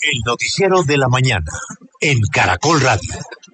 El noticiero de la mañana en Caracol Radio.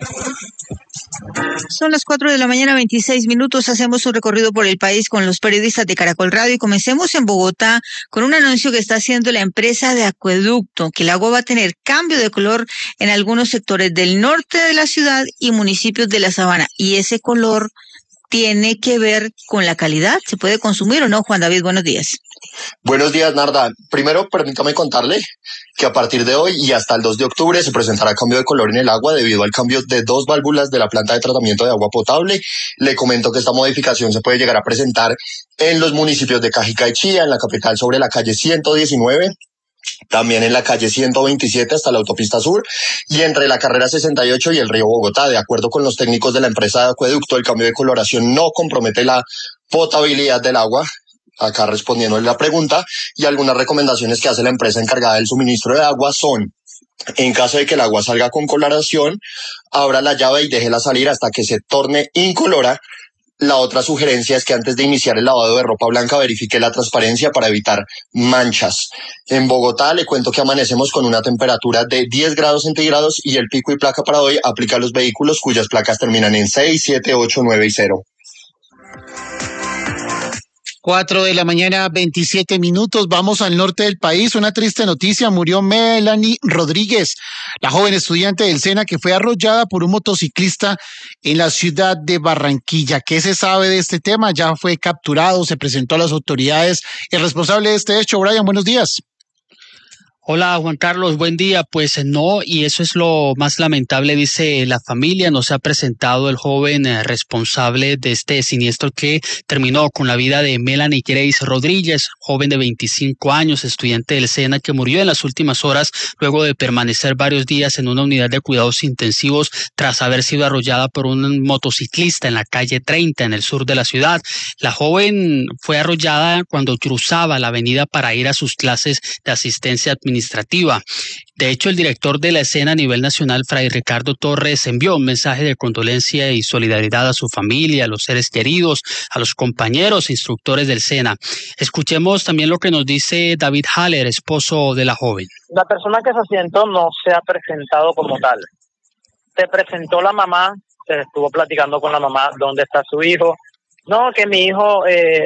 Son las 4 de la mañana, 26 minutos. Hacemos un recorrido por el país con los periodistas de Caracol Radio y comencemos en Bogotá con un anuncio que está haciendo la empresa de acueducto, que el agua va a tener cambio de color en algunos sectores del norte de la ciudad y municipios de la Sabana. Y ese color tiene que ver con la calidad. ¿Se puede consumir o no? Juan David, buenos días. Buenos días, Narda. Primero, permítame contarle que a partir de hoy y hasta el 2 de octubre se presentará cambio de color en el agua debido al cambio de 2 válvulas de la planta de tratamiento de agua potable. Le comento que esta modificación se puede llegar a presentar en los municipios de Cajicá y Chía, en la capital sobre la calle 119, también en la calle 127 hasta la autopista sur y entre la carrera 68 y el río Bogotá. De acuerdo con los técnicos de la empresa de acueducto, el cambio de coloración no compromete la potabilidad del agua. Acá respondiendo la pregunta, y algunas recomendaciones que hace la empresa encargada del suministro de agua son: en caso de que el agua salga con coloración, abra la llave y déjela salir hasta que se torne incolora. La otra sugerencia es que antes de iniciar el lavado de ropa blanca verifique la transparencia para evitar manchas. En Bogotá le cuento que amanecemos con una temperatura de 10 grados centígrados y el pico y placa para hoy aplica a los vehículos cuyas placas terminan en 6, 7, 8, 9 y 0. 4 de la mañana, 27 minutos. Vamos al norte del país. Una triste noticia. Murió Melanie Rodríguez, la joven estudiante del SENA que fue arrollada por un motociclista en la ciudad de Barranquilla. ¿Qué se sabe de este tema? Ya fue capturado, se presentó a las autoridades. El responsable de este hecho, Brian, buenos días. Hola Juan Carlos, buen día. Pues no, y eso es lo más lamentable, dice la familia. No se ha presentado el joven responsable de este siniestro que terminó con la vida de Melanie Grace Rodríguez, joven de 25 años, estudiante del SENA, que murió en las últimas horas luego de permanecer varios días en una unidad de cuidados intensivos tras haber sido arrollada por un motociclista en la calle 30 en el sur de la ciudad. La joven fue arrollada cuando cruzaba la avenida para ir a sus clases de asistencia administrativa. De hecho, el director de la SENA a nivel nacional, Fray Ricardo Torres, envió un mensaje de condolencia y solidaridad a su familia, a los seres queridos, a los compañeros instructores del SENA. Escuchemos también lo que nos dice David Haller, esposo de la joven. La persona que se accidentó no se ha presentado como tal. Se presentó la mamá, se estuvo platicando con la mamá dónde está su hijo. No, que mi hijo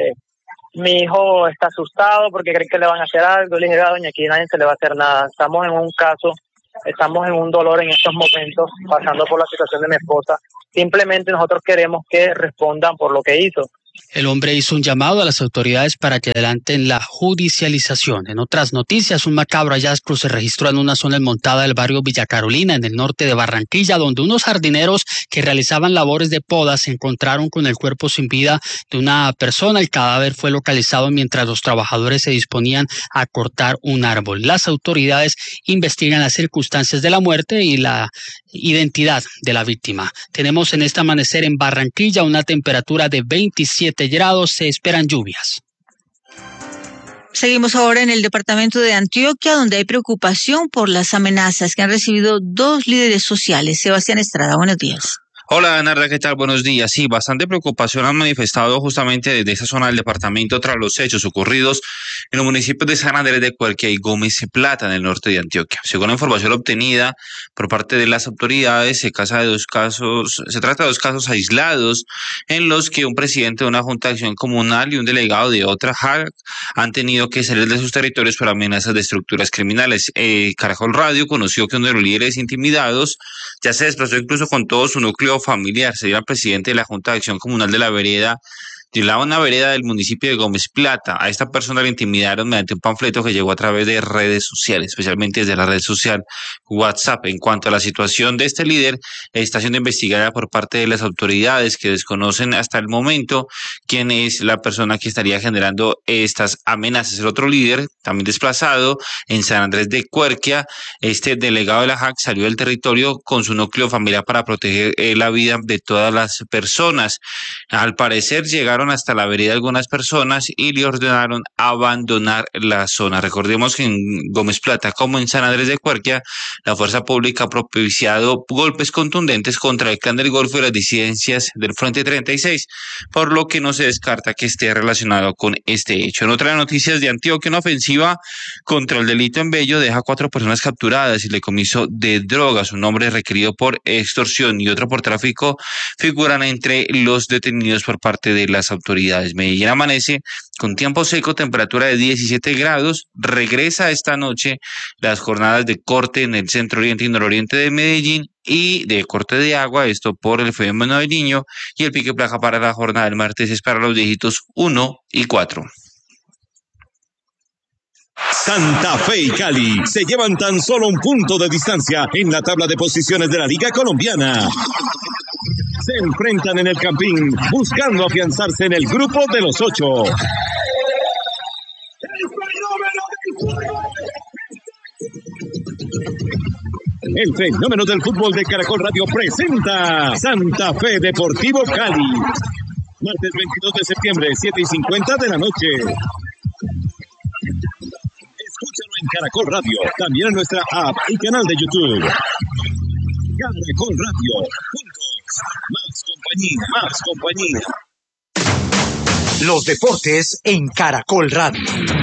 está asustado porque cree que le van a hacer algo. Le dije, doña, aquí nadie se le va a hacer nada. Estamos en un caso, estamos en un dolor en estos momentos, pasando por la situación de mi esposa. Simplemente nosotros queremos que respondan por lo que hizo. El hombre hizo un llamado a las autoridades para que adelanten la judicialización. En otras noticias, un macabro hallazgo se registró en una zona montada del barrio Villa Carolina, en el norte de Barranquilla, donde unos jardineros que realizaban labores de poda se encontraron con el cuerpo sin vida de una persona. El cadáver fue localizado mientras los trabajadores se disponían a cortar un árbol. Las autoridades investigan las circunstancias de la muerte y la identidad de la víctima. Tenemos en este amanecer en Barranquilla una temperatura de 27 grados, se esperan lluvias. Seguimos ahora en el departamento de Antioquia, donde hay preocupación por las amenazas que han recibido 2 líderes sociales. Sebastián Estrada, buenos días. Hola, Narda, ¿qué tal? Buenos días. Sí, bastante preocupación han manifestado justamente desde esa zona del departamento tras los hechos ocurridos en los municipios de San Andrés de Cuerquia y Gómez Plata, en el norte de Antioquia. Según la información obtenida por parte de las autoridades, se trata de 2 casos aislados en los que un presidente de una junta de acción comunal y un delegado de otra JAC han tenido que salir de sus territorios por amenazas de estructuras criminales. Caracol Radio conoció que uno de los líderes intimidados ya se desplazó incluso con todo su núcleo familiar. Sería el presidente de la Junta de Acción Comunal de la vereda, una vereda del municipio de Gómez Plata. A esta persona le intimidaron mediante un panfleto que llegó a través de redes sociales, especialmente desde la red social WhatsApp. En cuanto a la situación de este líder, está siendo investigada por parte de las autoridades, que desconocen hasta el momento quién es la persona que estaría generando estas amenazas. El otro líder, también desplazado en San Andrés de Cuerquia, este delegado de la JAC salió del territorio con su núcleo familiar para proteger la vida de todas las personas. Al parecer llegaron llevaron hasta la vereda algunas personas y le ordenaron abandonar la zona. Recordemos que en Gómez Plata como en San Andrés de Cuerquia, la fuerza pública ha propiciado golpes contundentes contra el Clan del Golfo y las disidencias del Frente 36, por lo que no se descarta que esté relacionado con este hecho. En otras noticias de Antioquia, una ofensiva contra el delito en Bello deja 4 personas capturadas y el decomiso de drogas. Un hombre requerido por extorsión y otro por tráfico figuran entre los detenidos por parte de las autoridades. Medellín amanece con tiempo seco, temperatura de 17 grados. Regresa esta noche las jornadas de corte en el centro oriente y nororiente de Medellín y de corte de agua, esto por el fenómeno del Niño, y el pico y placa para la jornada del martes es para los dígitos 1 y 4. Santa Fe y Cali se llevan tan solo un punto de distancia en la tabla de posiciones de la Liga Colombiana. Se enfrentan en el Campín buscando afianzarse en el grupo de los 8. El fenómeno del fútbol de Caracol Radio presenta Santa Fe Deportivo Cali. Martes 22 de septiembre, 7:50 de la noche. Escúchalo en Caracol Radio, también en nuestra app y canal de YouTube. Caracol Radio, juntos, más compañía. Los deportes en Caracol Radio.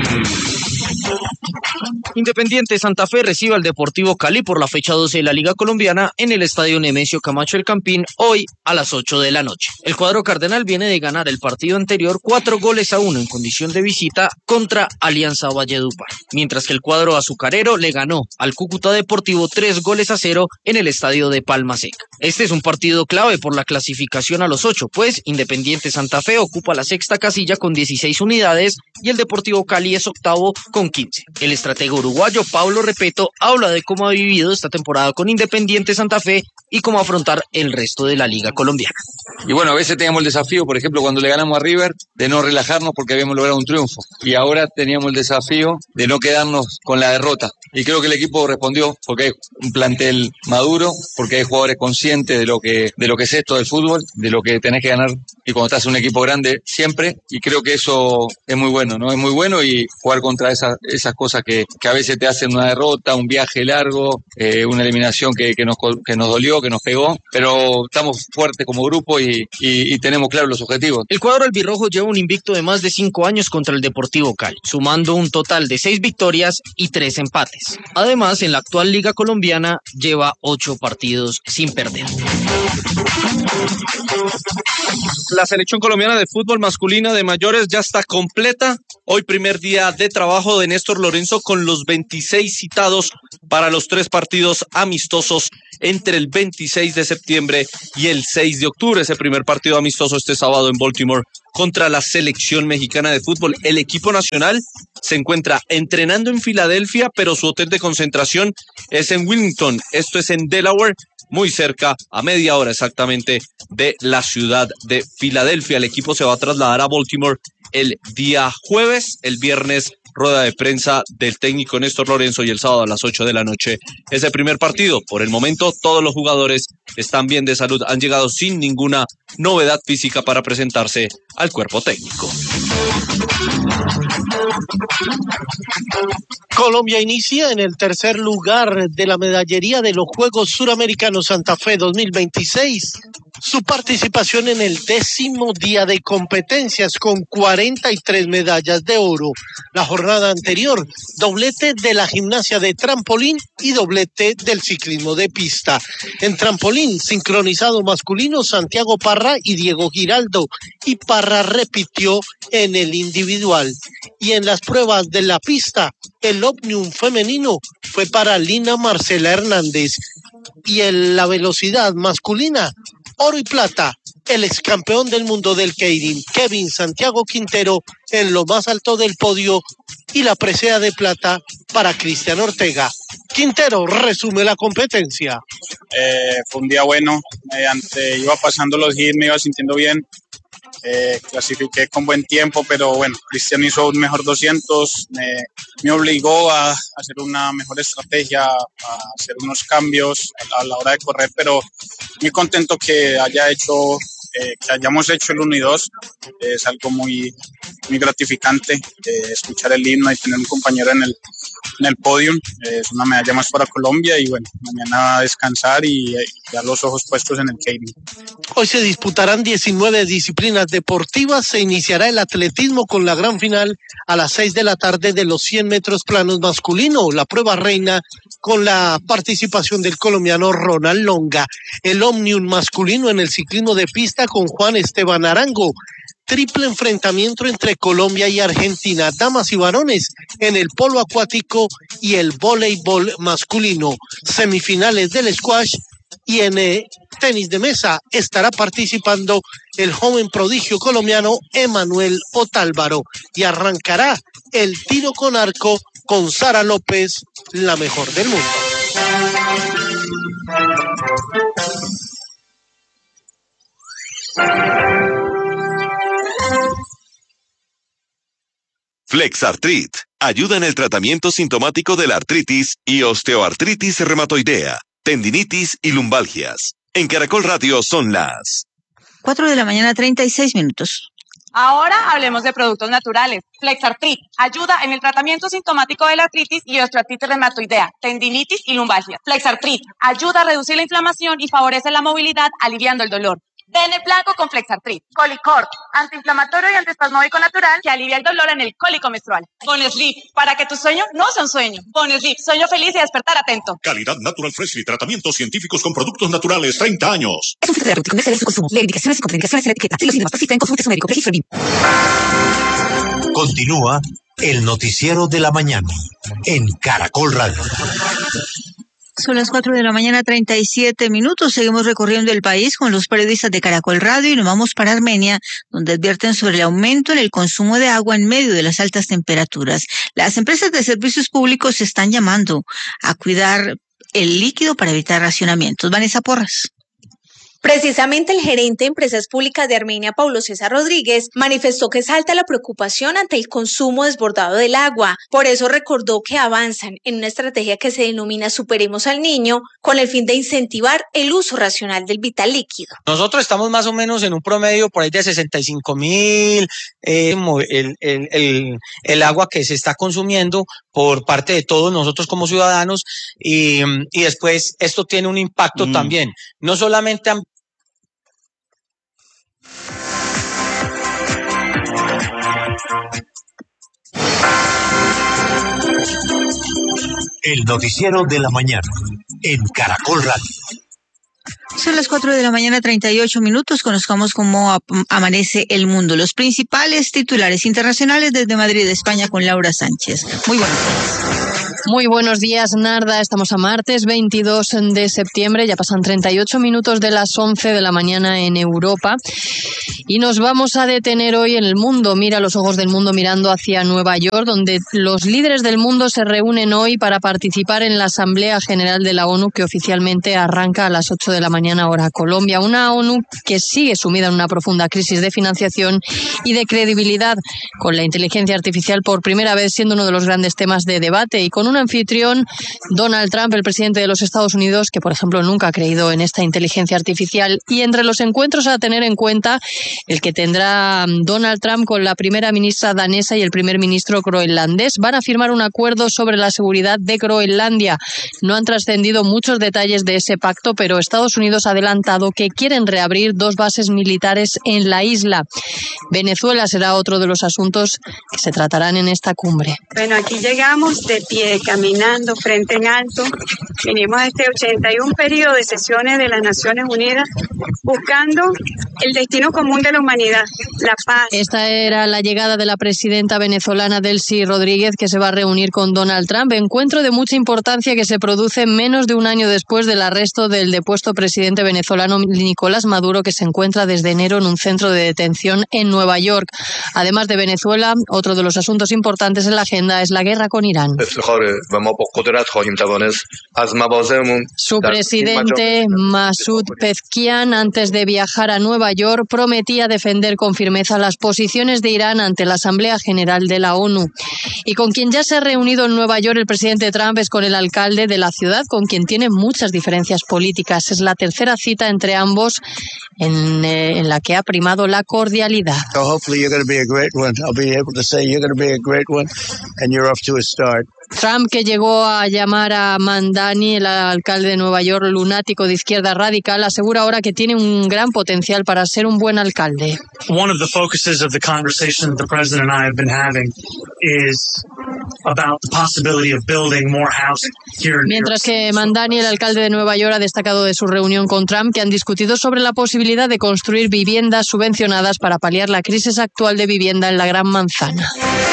Independiente Santa Fe recibe al Deportivo Cali por la fecha 12 de la Liga Colombiana en el Estadio Nemesio Camacho El Campín hoy a las 8 de la noche. El cuadro cardenal viene de ganar el partido anterior 4-1 en condición de visita contra Alianza Valledupar, mientras que el cuadro azucarero le ganó al Cúcuta Deportivo 3-0 en el Estadio de Palma Seca. Este es un partido clave por la clasificación a los 8, pues Independiente Santa Fe ocupa la sexta casilla con 16 unidades y el Deportivo Cali es octavo con 15. El estratega uruguayo Pablo Repeto habla de cómo ha vivido esta temporada con Independiente Santa Fe y cómo afrontar el resto de la Liga Colombiana. Y bueno, a veces teníamos el desafío, por ejemplo, cuando le ganamos a River, de no relajarnos porque habíamos logrado un triunfo. Y ahora teníamos el desafío de no quedarnos con la derrota. Y creo que el equipo respondió porque hay un plantel maduro, porque hay jugadores conscientes de lo que es esto del fútbol, de lo que tenés que ganar y cuando estás en un equipo grande siempre. Y creo que eso es muy bueno, ¿no? Es muy bueno y jugar contra esas cosas que a veces te hacen una derrota, un viaje largo, una eliminación que nos dolió, que nos pegó, pero estamos fuertes como grupo y tenemos claros los objetivos. El cuadro albirrojo lleva un invicto de más de 5 años contra el Deportivo Cali, sumando un total de 6 victorias y 3 empates. Además, en la actual Liga Colombiana lleva 8 partidos sin perder. La selección colombiana de fútbol masculina de mayores ya está completa. Hoy primer día de trabajo de Néstor Lorenzo con los 26 citados para los 3 partidos amistosos entre el 26 de septiembre y el 6 de octubre. Ese primer partido amistoso este sábado en Baltimore contra la selección mexicana de fútbol. El equipo nacional se encuentra entrenando en Filadelfia, pero su hotel de concentración es en Wilmington. Esto es en Delaware, muy cerca, a media hora exactamente, de la ciudad de Filadelfia. El equipo se va a trasladar a Baltimore el día jueves, el viernes rueda de prensa del técnico Néstor Lorenzo y el sábado a las 8 de la noche es el primer partido. Por el momento todos los jugadores están bien de salud, han llegado sin ninguna novedad física para presentarse al cuerpo técnico. Colombia inicia en el tercer lugar de la medallería de los Juegos Suramericanos Santa Fe 2026. Su participación en el 10º día de competencias con 43 medallas de oro. La jornada anterior, doblete de la gimnasia de trampolín y doblete del ciclismo de pista. En trampolín, sincronizado masculino, Santiago Parra y Diego Giraldo, y Parra repitió en el individual. Y en las pruebas de la pista, el Omnium femenino fue para Lina Marcela Hernández. Y en la velocidad masculina, oro y plata, el ex campeón del mundo del Keirin, Kevin Santiago Quintero, en lo más alto del podio, y la presea de plata para Cristian Ortega. Quintero resume la competencia. Fue un día bueno, iba pasando los hits, me iba sintiendo bien, clasifiqué con buen tiempo, pero bueno, Cristian hizo un mejor 200, me obligó a hacer una mejor estrategia, a hacer unos cambios a la hora de correr, pero muy contento que haya hecho que hayamos hecho el 1 y 2 es algo muy gratificante. Escuchar el himno y tener un compañero en el podium es una medalla más para Colombia, y bueno, mañana a descansar y ya los ojos puestos en el Keirin. Hoy se disputarán 19 disciplinas deportivas. Se iniciará el atletismo con la gran final a las 6 de la tarde de los 100 metros planos masculino, la prueba reina con la participación del colombiano Ronald Longa. El Omnium masculino en el ciclismo de pista con Juan Esteban Arango. Triple enfrentamiento entre Colombia y Argentina, damas y varones en el polo acuático y el voleibol masculino. Semifinales del squash, y en tenis de mesa estará participando el joven prodigio colombiano Emanuel Otálvaro, y arrancará el tiro con arco con Sara López, la mejor del mundo. Flexartrit ayuda en el tratamiento sintomático de la artritis y osteoartritis reumatoidea, tendinitis y lumbalgias. En Caracol Radio son las 4 de la mañana, 36 minutos. Ahora hablemos de productos naturales. Flexartrit ayuda en el tratamiento sintomático de la artritis y osteoartritis reumatoidea, tendinitis y lumbalgias. Flexartrit ayuda a reducir la inflamación y favorece la movilidad, aliviando el dolor. Bene Blanco con Flexartrit. Colicort, antiinflamatorio y antiespasmódico natural que alivia el dolor en el cólico menstrual. Bonesleep, para que tu sueño no sea un sueño. Bonesleep, sueño feliz y despertar atento. Calidad Natural Freshly, tratamientos científicos con productos naturales, 30 años. Es un terapéutico, no es su consumo. Lee indicaciones y contraindicaciones en la etiqueta. Si los síntomas persisten, consulte a su médico. Registro BIM. Continúa el noticiero de la mañana en Caracol Radio. Son las 4 de la mañana, 37 minutos. Seguimos recorriendo el país con los periodistas de Caracol Radio y nos vamos para Armenia, donde advierten sobre el aumento en el consumo de agua en medio de las altas temperaturas. Las empresas de servicios públicos se están llamando a cuidar el líquido para evitar racionamientos. Vanessa Porras. Precisamente el gerente de Empresas Públicas de Armenia, Paulo César Rodríguez, manifestó que es alta la preocupación ante el consumo desbordado del agua. Por eso recordó que avanzan en una estrategia que se denomina Superemos al Niño, con el fin de incentivar el uso racional del vital líquido. Nosotros estamos más o menos en un promedio por ahí de 65.000, el agua que se está consumiendo por parte de todos nosotros como ciudadanos, y después esto tiene un impacto también, no solamente El noticiero de la mañana en Caracol Radio. Son las 4 de la mañana, 38 minutos. Conozcamos cómo amanece el mundo. Los principales titulares internacionales desde Madrid, España, con Laura Sánchez. Muy buenos días. Muy buenos días, Narda. Estamos a martes 22 de septiembre. Ya pasan 38 minutos de las 11 de la mañana en Europa. Y nos vamos a detener hoy en el mundo. Mira los ojos del mundo mirando hacia Nueva York, donde los líderes del mundo se reúnen hoy para participar en la Asamblea General de la ONU, que oficialmente arranca a las 8 de la mañana hora Colombia. Una ONU que sigue sumida en una profunda crisis de financiación y de credibilidad, con la inteligencia artificial por primera vez siendo uno de los grandes temas de debate, y con un anfitrión, Donald Trump, el presidente de los Estados Unidos, que por ejemplo nunca ha creído en esta inteligencia artificial. Y entre los encuentros a tener en cuenta, el que tendrá Donald Trump con la primera ministra danesa y el primer ministro groenlandés. Van a firmar un acuerdo sobre la seguridad de Groenlandia. No han trascendido muchos detalles de ese pacto, pero Estados Unidos ha adelantado que quieren reabrir 2 bases militares en la isla. Venezuela será otro de los asuntos que se tratarán en esta cumbre. Bueno, aquí llegamos de pie, caminando, frente en alto. Vinimos a este 81 periodo de sesiones de las Naciones Unidas buscando el destino común de la humanidad, la paz. Esta era la llegada de la presidenta venezolana Delcy Rodríguez, que se va a reunir con Donald Trump. Encuentro de mucha importancia que se produce menos de un año después del arresto del depuesto presidente venezolano Nicolás Maduro, que se encuentra desde enero en un centro de detención en Nueva York. Además de Venezuela, otro de los asuntos importantes en la agenda es la guerra con Irán. و ما با قدرت خواهیم توانست از موازهمون. Su presidente Masoud Pezeshkian, antes de viajar a Nueva York, prometía defender con firmeza las posiciones de Irán ante la Asamblea General de la ONU. Y con quien ya se ha reunido en Nueva York el presidente Trump es con el alcalde de la ciudad, con quien tiene muchas diferencias políticas. Es la tercera cita entre ambos en la que ha primado la cordialidad. So hopefully you're going to be a great one. I'll be able to say you're going to be a great one and you're off to a start. Trump, que llegó a llamar a Mamdani, el alcalde de Nueva York, lunático de izquierda radical, asegura ahora que tiene un gran potencial para ser un buen alcalde. One of the focuses of the conversation that the president and I have been having is about the possibility of building more housing here in Mientras que Mamdani, el alcalde de Nueva York, ha destacado de su reunión con Trump que han discutido sobre la posibilidad de construir viviendas subvencionadas para paliar la crisis actual de vivienda en la Gran Manzana.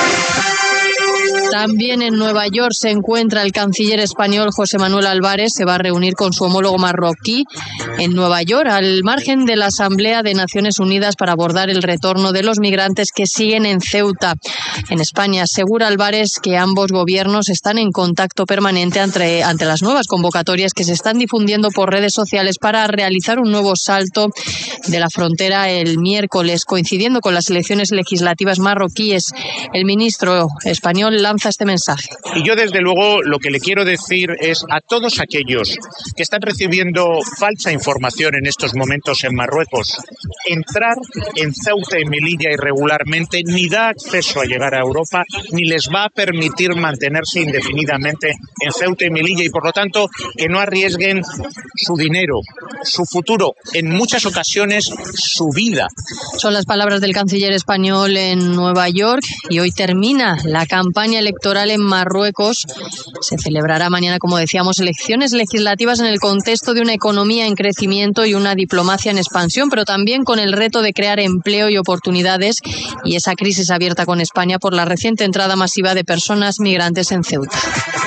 También en Nueva York se encuentra el canciller español José Manuel Álvarez. Se va a reunir con su homólogo marroquí en Nueva York, al margen de la Asamblea de Naciones Unidas, para abordar el retorno de los migrantes que siguen en Ceuta. En España asegura Álvarez que ambos gobiernos están en contacto permanente ante las nuevas convocatorias que se están difundiendo por redes sociales para realizar un nuevo salto de la frontera el miércoles, coincidiendo con las elecciones legislativas marroquíes. El ministro español lanza este mensaje. Y yo, desde luego, lo que le quiero decir es a todos aquellos que están recibiendo falsa información en estos momentos en Marruecos: entrar en Ceuta y Melilla irregularmente ni da acceso a llegar a Europa, ni les va a permitir mantenerse indefinidamente en Ceuta y Melilla, y por lo tanto que no arriesguen su dinero, su futuro, en muchas ocasiones su vida. Son las palabras del canciller español en Nueva York, y hoy termina la campaña electoral en Marruecos. Se celebrará mañana, como decíamos, elecciones legislativas en el contexto de una economía en crecimiento y una diplomacia en expansión, pero también con el reto de crear empleo y oportunidades, y esa crisis abierta con España por la reciente entrada masiva de personas migrantes en Ceuta.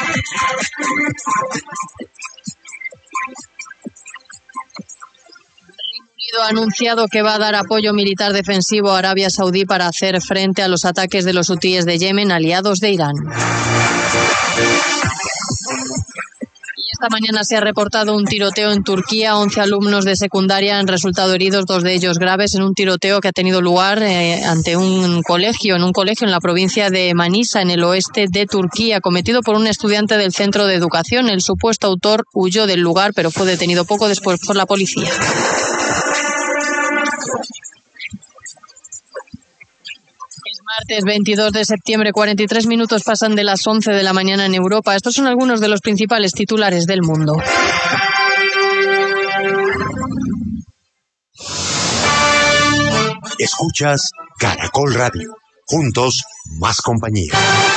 Ha anunciado que va a dar apoyo militar defensivo a Arabia Saudí para hacer frente a los ataques de los hutíes de Yemen, aliados de Irán. Y esta mañana se ha reportado un tiroteo en Turquía. 11 alumnos de secundaria han resultado heridos, 2 de ellos graves, en un tiroteo que ha tenido lugar ante un colegio en la provincia de Manisa, en el oeste de Turquía, cometido por un estudiante del centro de educación. El supuesto autor huyó del lugar, pero fue detenido poco después por la policía. Martes 22 de septiembre, 43 minutos pasan de las 11 de la mañana en Europa. Estos son algunos de los principales titulares del mundo. Escuchas Caracol Radio. Juntos, más compañía.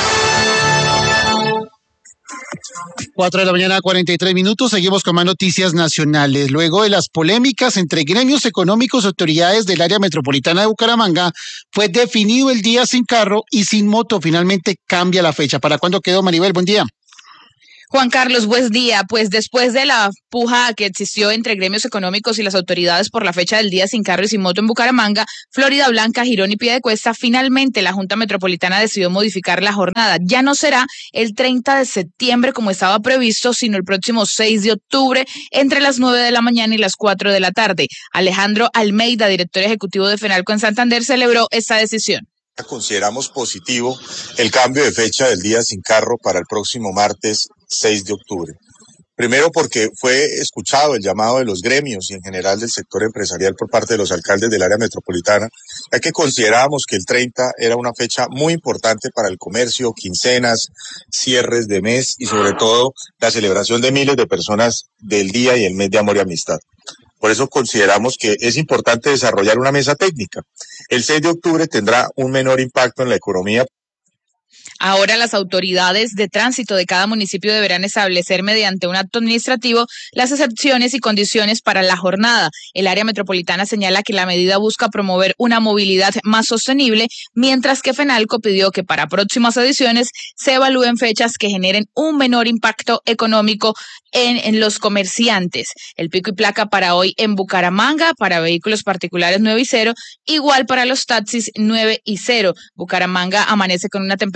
4 de la mañana, 43 minutos. Seguimos con más noticias nacionales. Luego de las polémicas entre gremios económicos y autoridades del área metropolitana de Bucaramanga, fue definido el día sin carro y sin moto. Finalmente cambia la fecha. ¿Para cuándo quedó, Maribel? Buen día. Juan Carlos, buen día. Pues después de la puja que existió entre gremios económicos y las autoridades por la fecha del día sin carro y sin moto en Bucaramanga, Florida Blanca, Girón y Piedecuesta, finalmente la Junta Metropolitana decidió modificar la jornada. Ya no será el 30 de septiembre como estaba previsto, sino el próximo 6 de octubre entre las 9 de la mañana y las 4 de la tarde. Alejandro Almeida, director ejecutivo de FENALCO en Santander, celebró esta decisión. Consideramos positivo el cambio de fecha del día sin carro para el próximo martes 6 de octubre. Primero, porque fue escuchado el llamado de los gremios y en general del sector empresarial por parte de los alcaldes del área metropolitana, ya que considerábamos que el 30 era una fecha muy importante para el comercio, quincenas, cierres de mes y sobre todo la celebración de miles de personas del día y el mes de amor y amistad. Por eso consideramos que es importante desarrollar una mesa técnica. El 6 de octubre tendrá un menor impacto en la economía. Ahora las autoridades de tránsito de cada municipio deberán establecer mediante un acto administrativo las excepciones y condiciones para la jornada. El área metropolitana señala que la medida busca promover una movilidad más sostenible, mientras que FENALCO pidió que para próximas ediciones se evalúen fechas que generen un menor impacto económico en los comerciantes. El pico y placa para hoy en Bucaramanga, para vehículos particulares 9 y 0, igual para los taxis 9 y 0. Bucaramanga amanece con una temperatura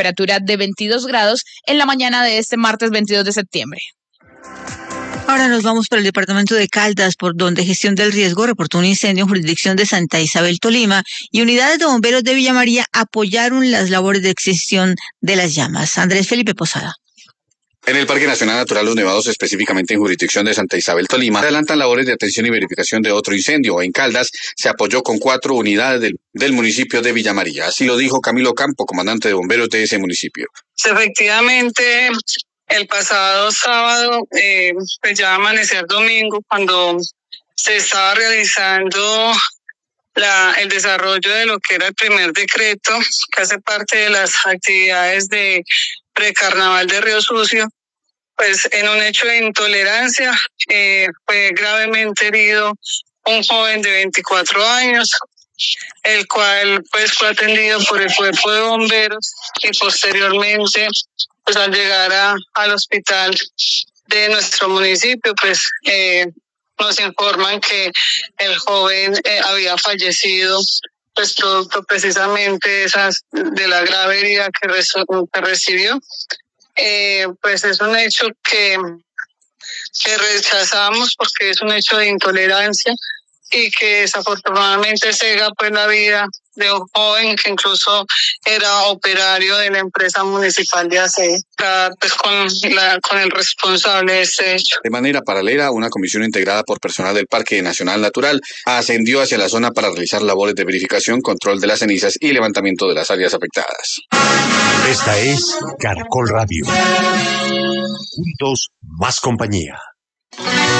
temperatura de 22 grados en la mañana de este martes 22 de septiembre. Ahora nos vamos para el departamento de Caldas, por donde Gestión del Riesgo reportó un incendio en jurisdicción de Santa Isabel, Tolima, y unidades de bomberos de Villa María apoyaron las labores de extinción de las llamas. Andrés Felipe Posada. En el Parque Nacional Natural Los Nevados, específicamente en jurisdicción de Santa Isabel, Tolima, adelantan labores de atención y verificación de otro incendio. En Caldas se apoyó con 4 unidades del municipio de Villa María. Así lo dijo Camilo Campo, comandante de bomberos de ese municipio. Efectivamente, el pasado sábado, pues ya amanecer domingo, cuando se estaba realizando el desarrollo de lo que era el primer decreto, que hace parte de las actividades de precarnaval de Río Sucio, pues en un hecho de intolerancia fue gravemente herido un joven de 24 años, el cual pues fue atendido por el cuerpo de bomberos y posteriormente pues al llegar al hospital de nuestro municipio pues nos informan que el joven había fallecido pues producto precisamente de la grave herida que recibió. Pues es un hecho que rechazamos porque es un hecho de intolerancia y que desafortunadamente cega pues la vida de un joven que incluso era operario de la empresa municipal de ACE, pues con el responsable de este hecho. De manera paralela, una comisión integrada por personal del Parque Nacional Natural ascendió hacia la zona para realizar labores de verificación, control de las cenizas y levantamiento de las áreas afectadas. Esta es Caracol Radio. Juntos, más compañía.